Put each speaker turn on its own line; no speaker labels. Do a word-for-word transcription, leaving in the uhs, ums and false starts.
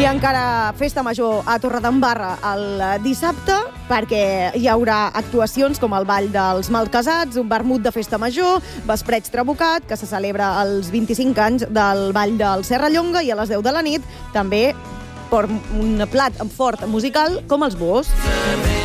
encara festa major a Torredembarra el dissabte, perquè hi haurà actuacions com el Ball dels Malcasats, un vermut de festa major, Vespreig Trabucat, que se celebra els vint-i-cinc anys del Ball del Serrallonga, i a les deu de la nit també per un plat fort musical com els Búhos.